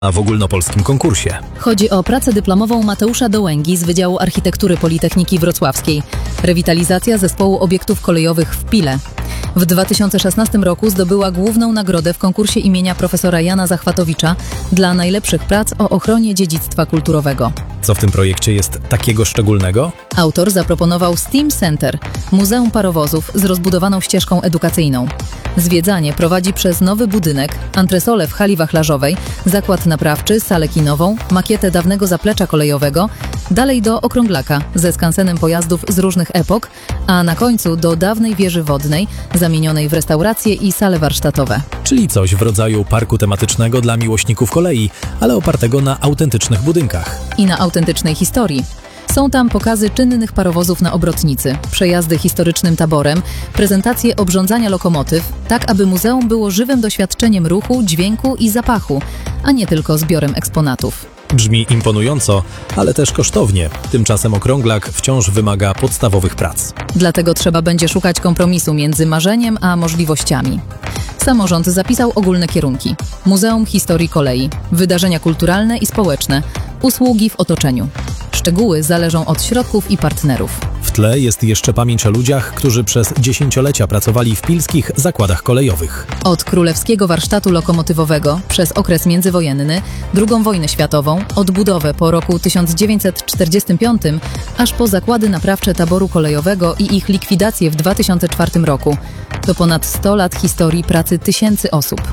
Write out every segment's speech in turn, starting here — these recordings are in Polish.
w ogólnopolskim konkursie. Chodzi o pracę dyplomową Mateusza Dołęgi z Wydziału Architektury Politechniki Wrocławskiej. Rewitalizacja zespołu obiektów kolejowych w Pile. W 2016 roku zdobyła główną nagrodę w konkursie imienia profesora Jana Zachwatowicza dla najlepszych prac o ochronie dziedzictwa kulturowego. Co w tym projekcie jest takiego szczególnego? Autor zaproponował STEAM Center, muzeum parowozów z rozbudowaną ścieżką edukacyjną. Zwiedzanie prowadzi przez nowy budynek, antresolę w hali wachlarzowej, zakład naprawczy, salę kinową, makietę dawnego zaplecza kolejowego, dalej do okrąglaka ze skansenem pojazdów z różnych epok, a na końcu do dawnej wieży wodnej, zamienionej w restauracje i sale warsztatowe. Czyli coś w rodzaju parku tematycznego dla miłośników kolei, ale opartego na autentycznych budynkach. I na autentycznej historii. Są tam pokazy czynnych parowozów na obrotnicy, przejazdy historycznym taborem, prezentacje obrządzania lokomotyw, tak aby muzeum było żywym doświadczeniem ruchu, dźwięku i zapachu, a nie tylko zbiorem eksponatów. Brzmi imponująco, ale też kosztownie. Tymczasem okrąglak wciąż wymaga podstawowych prac. Dlatego trzeba będzie szukać kompromisu między marzeniem a możliwościami. Samorząd zapisał ogólne kierunki: Muzeum Historii Kolei, wydarzenia kulturalne i społeczne, usługi w otoczeniu. Szczegóły zależą od środków i partnerów. W tle jest jeszcze pamięć o ludziach, którzy przez dziesięciolecia pracowali w pilskich zakładach kolejowych. Od Królewskiego Warsztatu Lokomotywowego przez okres międzywojenny, II wojnę światową, odbudowę po roku 1945, aż po zakłady naprawcze taboru kolejowego i ich likwidację w 2004 roku. To ponad 100 lat historii pracy tysięcy osób.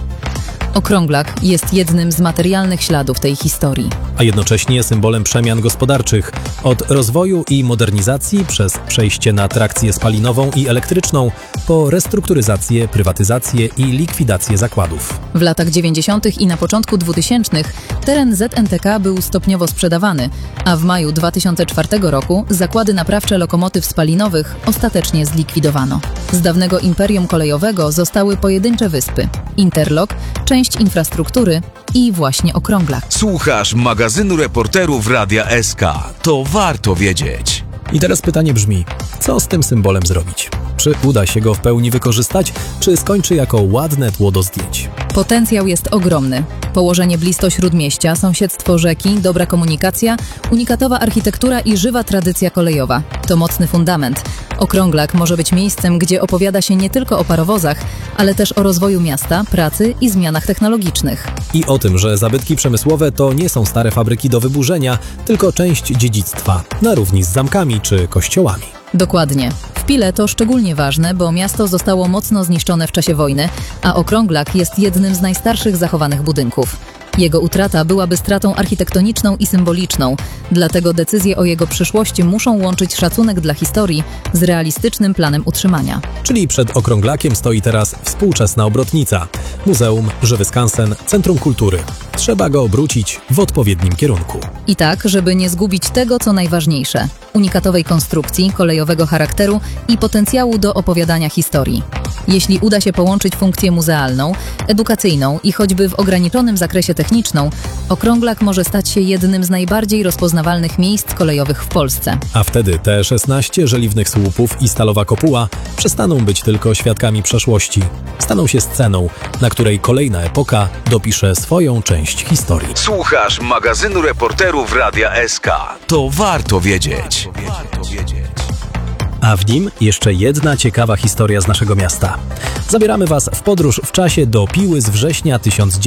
Okrąglak jest jednym z materialnych śladów tej historii. A jednocześnie symbolem przemian gospodarczych. Od rozwoju i modernizacji przez przejście na trakcję spalinową i elektryczną, po restrukturyzację, prywatyzację i likwidację zakładów. W latach 90. i na początku 2000 teren ZNTK był stopniowo sprzedawany, a w maju 2004 roku zakłady naprawcze lokomotyw spalinowych ostatecznie zlikwidowano. Z dawnego imperium kolejowego zostały pojedyncze wyspy, interlok, część infrastruktury i właśnie okrąglak. Słuchasz magazynu reporterów Radia SK. To warto wiedzieć. I teraz pytanie brzmi, co z tym symbolem zrobić? Czy uda się go w pełni wykorzystać, czy skończy jako ładne tło do zdjęć? Potencjał jest ogromny. Położenie blisko śródmieścia, sąsiedztwo rzeki, dobra komunikacja, unikatowa architektura i żywa tradycja kolejowa. To mocny fundament. Okrąglak może być miejscem, gdzie opowiada się nie tylko o parowozach, ale też o rozwoju miasta, pracy i zmianach technologicznych. I o tym, że zabytki przemysłowe to nie są stare fabryki do wyburzenia, tylko część dziedzictwa, na równi z zamkami czy kościołami. Dokładnie. W Pile to szczególnie ważne, bo miasto zostało mocno zniszczone w czasie wojny, a okrąglak jest jednym z najstarszych zachowanych budynków. Jego utrata byłaby stratą architektoniczną i symboliczną, dlatego decyzje o jego przyszłości muszą łączyć szacunek dla historii z realistycznym planem utrzymania. Czyli przed okrąglakiem stoi teraz współczesna obrotnica, muzeum, żywy skansen, centrum kultury. Trzeba go obrócić w odpowiednim kierunku. I tak, żeby nie zgubić tego, co najważniejsze: unikatowej konstrukcji, kolejowego charakteru i potencjału do opowiadania historii. Jeśli uda się połączyć funkcję muzealną, edukacyjną i choćby w ograniczonym zakresie techniczną, okrąglak może stać się jednym z najbardziej rozpoznawalnych miejsc kolejowych w Polsce. A wtedy te 16 żeliwnych słupów i stalowa kopuła przestaną być tylko świadkami przeszłości. Staną się sceną, na której kolejna epoka dopisze swoją część historii. Słuchasz magazynu reporterów Radia SK. To warto wiedzieć. A w nim jeszcze jedna ciekawa historia z naszego miasta. Zabieramy Was w podróż w czasie do Piły z września 1900.